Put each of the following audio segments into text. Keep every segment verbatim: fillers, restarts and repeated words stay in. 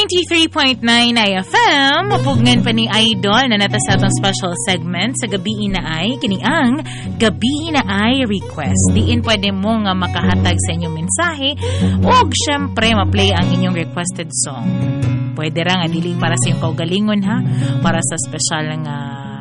ninety-three point nine I F M, mapugnan pa ni Idol na nata sa atong special segment sa gabi na ay, kini ang gabi na ay request. Diin pwede mo nga makahatag sa inyong mensahe o syempre ma-play ang inyong requested song. Pwede ra nga dili para sa iyong kaugalingon ha, para sa special nga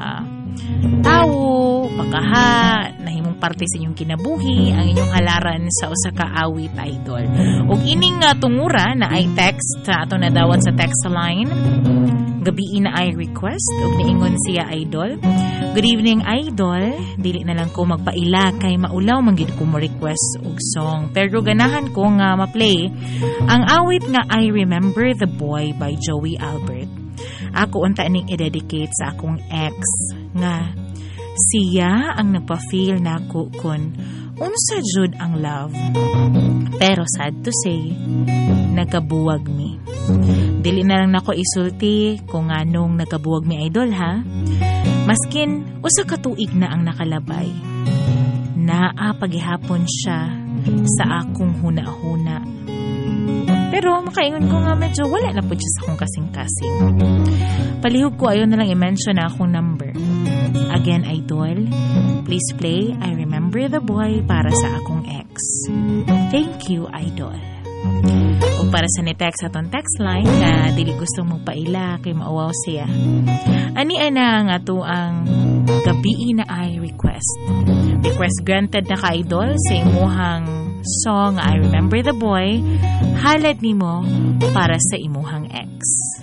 tao, pagkaha, nahimong parte sa inyong kinabuhi, ang inyong halaran sa usa ka awit Idol. Ug ining uh, tungura na ay text sa ato nadawat sa text line. Gabi na ay request ug niingon siya Idol. Good evening Idol. Dili na lang ko magpaila kay maulaw man gid ko mo request og song. Pero ganahan ko nga ma-play ang awit nga I Remember the Boy by Joey Albert. Ako unta ning i-dedicate sa akong ex nga siya ang nagpa-feel nako kun unsa jud ang love. Pero sad to say, nagabuwag mi. Dili na lang nako isulti kung anong nagabuwag mi Idol ha. Maskin usa ka tuig na ang nakalabay. Naa pagihapon siya sa akong huna-huna. Pero makaingon ko nga medyo wala na po siya sa akong kasing-kasing. Palihog ko ayaw na lang i-mention na akong number. Again, Idol, please play I Remember the Boy para sa akong ex. Thank you, Idol. O para sa ni-text atong text line na dili gustong magpaila kay mauwaw siya. Ani ana nga to ang gabi na ay request. Request granted na ka Idol sa imuhang song I Remember the Boy. Halad nimo para sa imuhang ex.